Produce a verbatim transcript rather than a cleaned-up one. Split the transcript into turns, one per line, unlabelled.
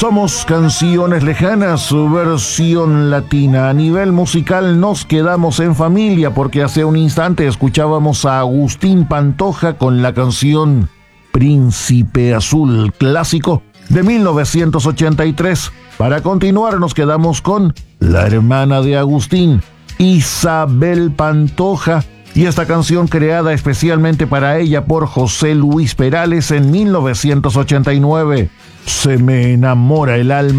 Somos Canciones Lejanas, su versión latina. A nivel musical nos quedamos en familia porque hace un instante escuchábamos a Agustín Pantoja con la canción Príncipe Azul, clásico de mil novecientos ochenta y tres. Para continuar nos quedamos con la hermana de Agustín, Isabel Pantoja, y esta canción creada especialmente para ella por José Luis Perales en mil novecientos ochenta y nueve. Se me enamora el alma